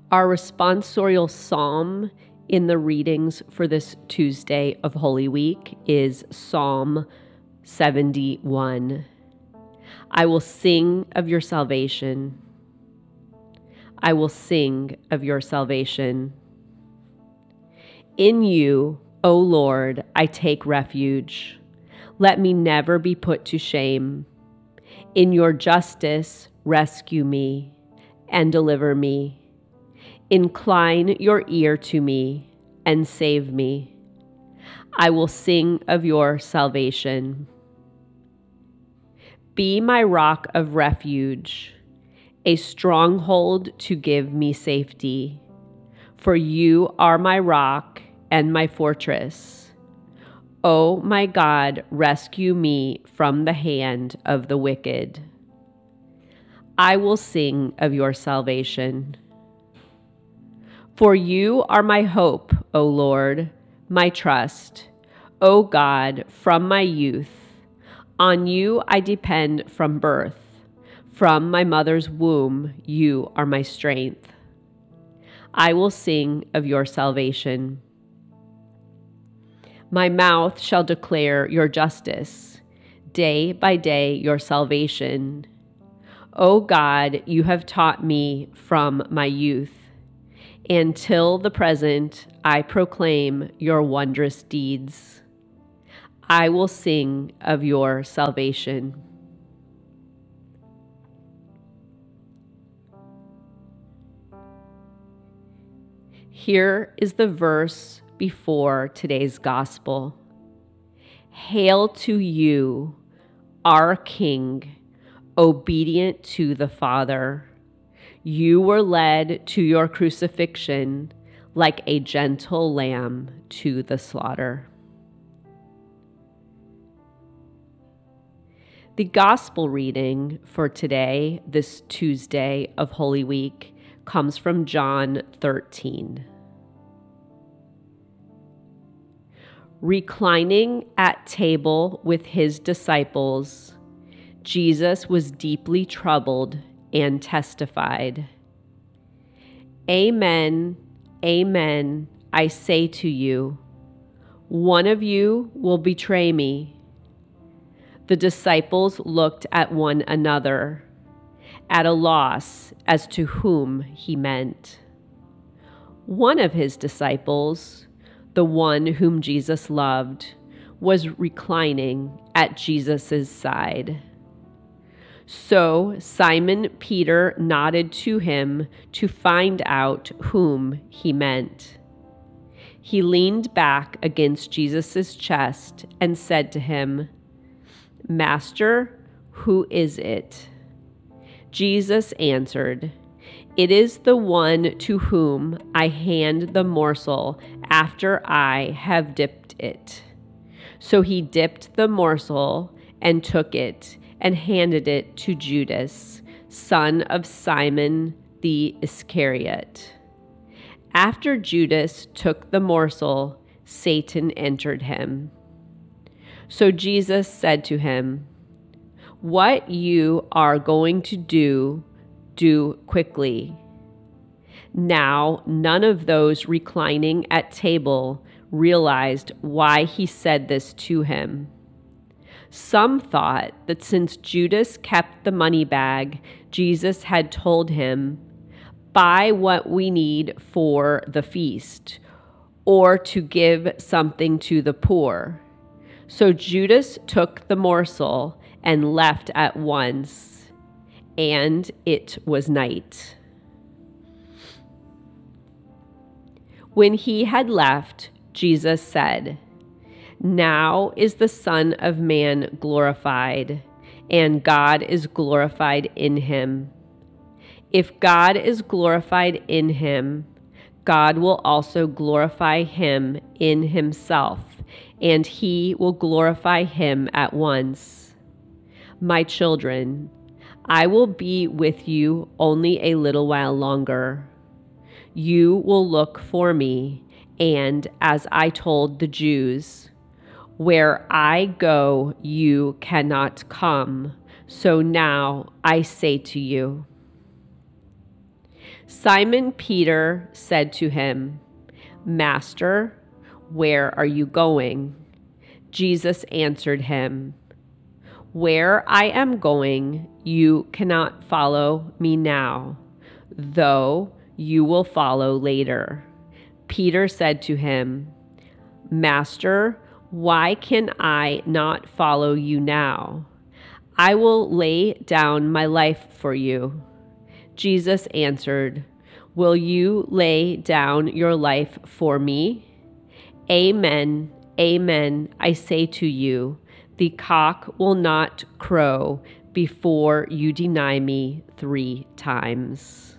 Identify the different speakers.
Speaker 1: Our responsorial psalm in the readings for this Tuesday of Holy Week is Psalm 71. I will sing of your salvation. I will sing of your salvation. In you, O Lord, I take refuge. Let me never be put to shame. In your justice, rescue me and deliver me. Incline your ear to me and save me. I will sing of your salvation. Be my rock of refuge, a stronghold to give me safety. For you are my rock and my fortress. O my God, rescue me from the hand of the wicked. I will sing of your salvation. For you are my hope, O Lord, my trust, O God, from my youth. On you I depend from birth. From my mother's womb, you are my strength. I will sing of your salvation. My mouth shall declare your justice, day by day your salvation. O God, you have taught me from my youth. Until the present, I proclaim your wondrous deeds. I will sing of your salvation. Here is the verse before today's gospel. Hail to you, our King, obedient to the Father. You were led to your crucifixion like a gentle lamb to the slaughter. The gospel reading for today, this Tuesday of Holy Week, comes from John 13. Reclining at table with his disciples, Jesus was deeply troubled and testified, Amen, amen, I say to you, one of you will betray me. The disciples looked at one another, at a loss as to whom he meant. One of his disciples, the one whom Jesus loved, was reclining at Jesus' side. So Simon Peter nodded to him to find out whom he meant. He leaned back against Jesus' chest and said to him, Master, who is it? Jesus answered, It is the one to whom I hand the morsel after I have dipped it. So he dipped the morsel and took it and handed it to Judas, son of Simon the Iscariot. After Judas took the morsel, Satan entered him. So Jesus said to him, What you are going to do, do quickly. Now, none of those reclining at table realized why he said this to him. Some thought that since Judas kept the money bag, Jesus had told him, Buy what we need for the feast, or to give something to the poor. So Judas took the morsel and left at once, and it was night. When he had left, Jesus said, Now is the Son of Man glorified, and God is glorified in him. If God is glorified in him, God will also glorify him in himself, and he will glorify him at once. My children, I will be with you only a little while longer. You will look for me, and as I told the Jews, where I go, you cannot come. So now I say to you. Simon Peter said to him, Master, where are you going? Jesus answered him, Where I am going, you cannot follow me now, though you will follow later. Peter said to him, Master, why can I not follow you now? I will lay down my life for you. Jesus answered, Will you lay down your life for me? Amen, amen, I say to you, the cock will not crow before you deny me 3 times.